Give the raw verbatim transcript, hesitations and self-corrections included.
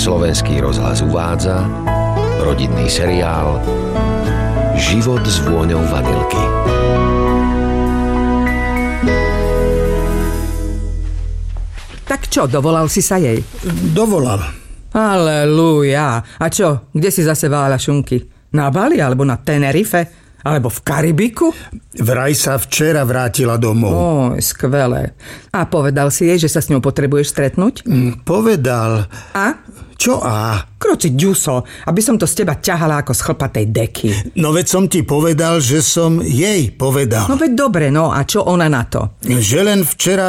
Slovenský rozhlas uvádza rodinný seriál Život s vôňou vanilky. Tak čo, dovolal si sa jej? Dovolal. Halelúja. A čo, kde si zase váľa šunky? Na Bali alebo na Tenerife? Alebo v Karibiku? Vraj sa včera vrátila domov. Oj, skvelé. A povedal si jej, že sa s ňou potrebuješ stretnúť? Mm, povedal. A? Čo a? Kroci ďuso, aby som to z teba ťahala ako z chlpatej deky. No veď som ti povedal, že som jej povedal. No veď dobre, no a čo ona na to? Že len včera